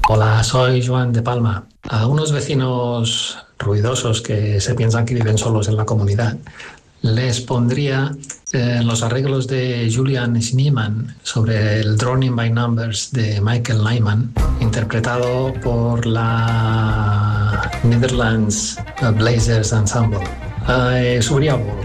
Hola, soy Joan de Palma. A unos vecinos ruidosos que se piensan que viven solos en la comunidad, les pondría los arreglos de Julian Schneemann sobre el Drowning by Numbers de Michael Nyman, interpretado por la Netherlands Blazers Ensemble. Subriavo.